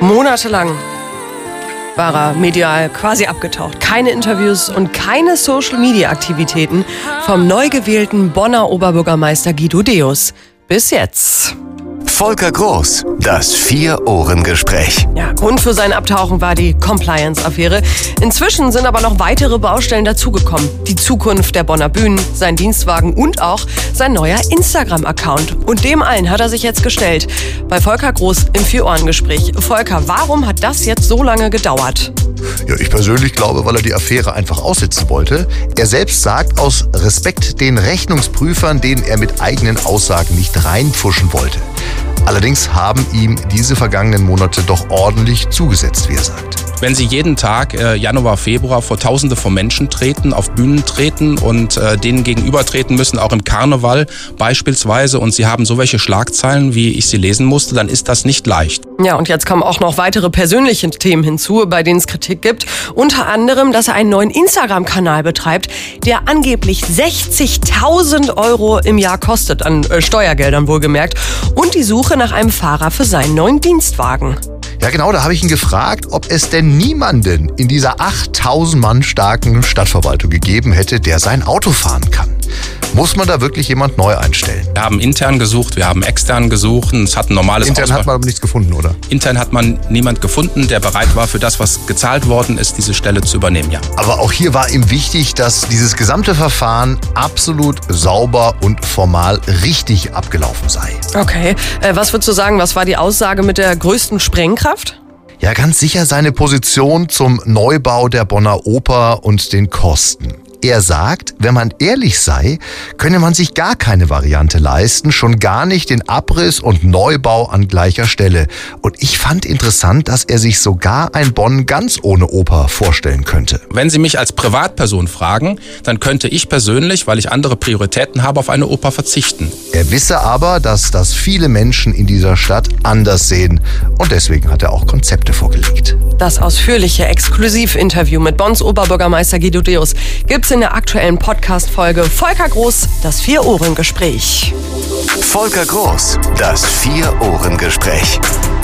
Monatelang war er medial quasi abgetaucht. Keine Interviews und keine Social-Media-Aktivitäten vom neu gewählten Bonner Oberbürgermeister Guido Deus. Bis jetzt. Volker Groß, das Vier-Ohren-Gespräch. Ja, Grund für sein Abtauchen war die Compliance-Affäre. Inzwischen sind aber noch weitere Baustellen dazugekommen. Die Zukunft der Bonner Bühnen, sein Dienstwagen und auch sein neuer Instagram-Account. Und dem allen hat er sich jetzt gestellt. Bei Volker Groß im Vier-Ohren-Gespräch. Volker, warum hat das jetzt so lange gedauert? Ja, ich persönlich glaube, weil er die Affäre einfach aussitzen wollte. Er selbst sagt, aus Respekt den Rechnungsprüfern, denen er mit eigenen Aussagen nicht reinpfuschen wollte. Allerdings haben ihm diese vergangenen Monate doch ordentlich zugesetzt, wie er sagt. Wenn Sie jeden Tag Januar, Februar vor Tausende von Menschen treten, auf Bühnen treten und denen gegenübertreten müssen, auch im Karneval beispielsweise, und Sie haben so welche Schlagzeilen, wie ich sie lesen musste, dann ist das nicht leicht. Ja, und jetzt kommen auch noch weitere persönliche Themen hinzu, bei denen es Kritik gibt. Unter anderem, dass er einen neuen Instagram-Kanal betreibt, der angeblich 60.000 Euro im Jahr kostet, an Steuergeldern wohlgemerkt. Und die Suche nach einem Fahrer für seinen neuen Dienstwagen. Ja genau, da habe ich ihn gefragt, ob es denn niemanden in dieser 8.000 Mann starken Stadtverwaltung gegeben hätte, der sein Auto fahren kann. Muss man da wirklich jemand neu einstellen? Wir haben intern gesucht, wir haben extern gesucht. Es hat ein normales Intern hat man aber nichts gefunden, oder? Intern hat man niemand gefunden, der bereit war, für das, was gezahlt worden ist, diese Stelle zu übernehmen, ja. Aber auch hier war ihm wichtig, dass dieses gesamte Verfahren absolut sauber und formal richtig abgelaufen sei. Okay, was würdest du sagen, was war die Aussage mit der größten Sprengkraft? Ja, ganz sicher seine Position zum Neubau der Bonner Oper und den Kosten. Er sagt, wenn man ehrlich sei, könne man sich gar keine Variante leisten, schon gar nicht den Abriss und Neubau an gleicher Stelle. Und ich fand interessant, dass er sich sogar ein Bonn ganz ohne Oper vorstellen könnte. Wenn Sie mich als Privatperson fragen, dann könnte ich persönlich, weil ich andere Prioritäten habe, auf eine Oper verzichten. Er wisse aber, dass das viele Menschen in dieser Stadt anders sehen. Und deswegen hat er auch Konzepte vorgelegt. Das ausführliche Exklusivinterview mit Bonns Oberbürgermeister Guido Deus gibt's in der aktuellen Podcast-Folge Volker Groß, das Vier-Ohren-Gespräch. Volker Groß, das Vier-Ohren-Gespräch.